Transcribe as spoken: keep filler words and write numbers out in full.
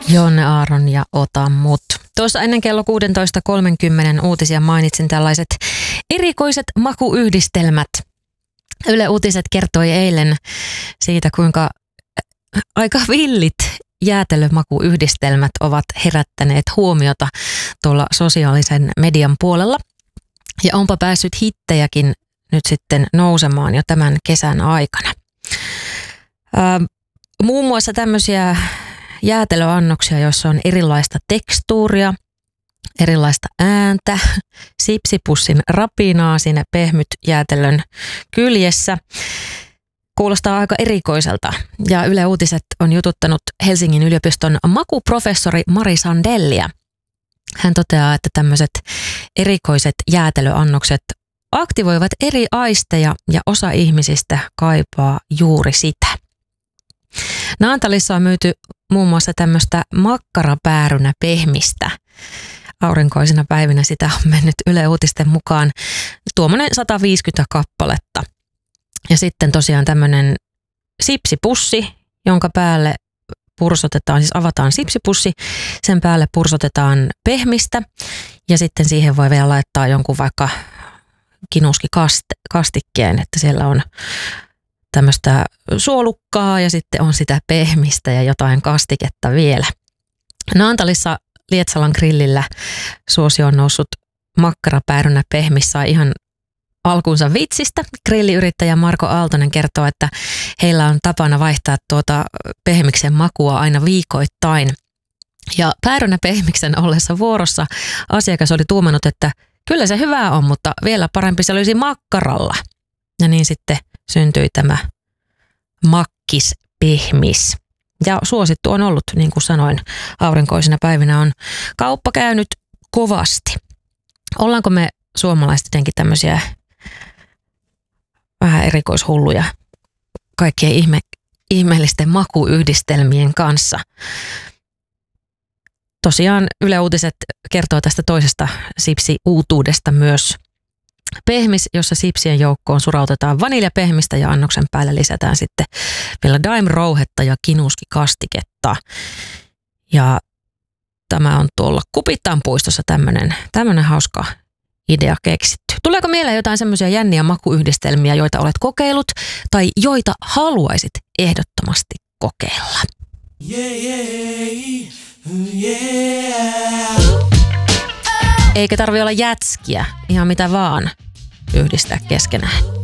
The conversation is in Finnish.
Jonne Aaron ja Ota mut. Tuossa ennen kello kuusitoista kolmekymmentä uutisia mainitsin tällaiset erikoiset makuyhdistelmät. Yle Uutiset kertoi eilen siitä, kuinka aika villit jäätelömakuyhdistelmät ovat herättäneet huomiota tuolla sosiaalisen median puolella. Ja onpa päässyt hittejäkin nyt sitten nousemaan jo tämän kesän aikana. Ää, muun muassa tämmöisiä jäätelöannoksia, joissa on erilaista tekstuuria, erilaista ääntä, sipsipussin rapinaa siinä pehmyt jäätelön kyljessä. Kuulostaa aika erikoiselta. Ja Yle Uutiset on jututtanut Helsingin yliopiston makuprofessori Mari Sandellia. Hän toteaa, että tämmöiset erikoiset jäätelöannokset aktivoivat eri aisteja ja osa ihmisistä kaipaa juuri sitä. Naantalissa on myyty muun muassa tämmöistä makkarapäärynä pehmistä. Aurinkoisina päivinä sitä on mennyt Yle Uutisten mukaan tuommoinen sata viisikymmentä kappaletta. Ja sitten tosiaan tämmöinen sipsipussi, jonka päälle pursotetaan, siis avataan sipsipussi, sen päälle pursotetaan pehmistä ja sitten siihen voi vielä laittaa jonkun vaikka kinuskikastikkeen, että siellä on tämmöistä suolukkaa ja sitten on sitä pehmistä ja jotain kastiketta vielä. Naantalissa Lietsalan grillillä suosio on noussut makkarapäärynä pehmis sai ihan alkuunsa vitsistä. Grilliyrittäjä Marko Aaltonen kertoo, että heillä on tapana vaihtaa tuota pehmiksen makua aina viikoittain. Ja päärynäpehmiksen ollessa vuorossa asiakas oli tuumannut, että kyllä se hyvää on, mutta vielä parempi se olisi makkaralla. Ja niin sitten syntyi tämä makkispehmis. Ja suosittu on ollut, niin kuin sanoin, aurinkoisina päivinä on kauppa käynyt kovasti. Ollaanko me suomalaiset jotenkin tämmöisiä vähän erikoishulluja kaikkien ihme, ihmeellisten makuyhdistelmien kanssa? Tosiaan Yle Uutiset kertoo tästä toisesta sipsi-uutuudesta myös. Pehmis, jossa sipsien joukkoon surautetaan vaniljapehmistä ja annoksen päälle lisätään sitten vielä daim-rouhetta ja kinuskikastiketta. Ja tämä on tuolla Kupittaan puistossa tämmöinen, tämmöinen hauska idea keksitty. Tuleeko mieleen jotain semmoisia jänniä makuyhdistelmiä, joita olet kokeillut tai joita haluaisit ehdottomasti kokeilla? Yeah, yeah, yeah. Eikä tarvitse olla jätskiä, ihan mitä vaan yhdistää keskenään.